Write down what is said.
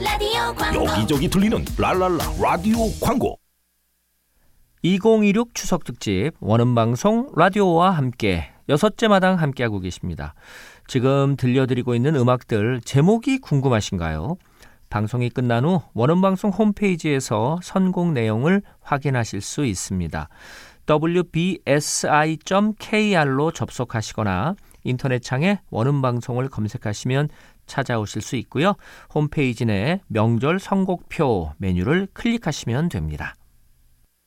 라디오 광고. 여기저기 들리는 랄랄라 라디오 광고. 2016 추석 특집 원음방송 라디오와 함께 6째 마당 함께하고 계십니다. 지금 들려드리고 있는 음악들 제목이 궁금하신가요? 방송이 끝난 후 원음방송 홈페이지에서 선곡 내용을 확인하실 수 있습니다. wbsi.kr로 접속하시거나 인터넷 창에 원음방송을 검색하시면 찾아오실 수 있고요. 홈페이지 내 명절 선곡표 메뉴를 클릭하시면 됩니다.